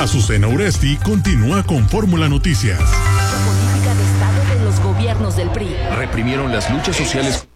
Azucena Uresti continúa con Fórmula Noticias. La política de Estado de los gobiernos del PRI. Reprimieron las luchas sociales.